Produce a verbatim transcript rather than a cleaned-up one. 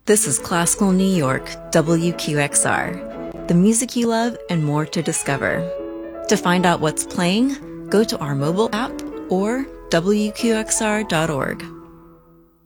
This is Classical New York, W Q X R. The music you love and more to discover. To find out what's playing, go to our mobile app or W Q X R dot org.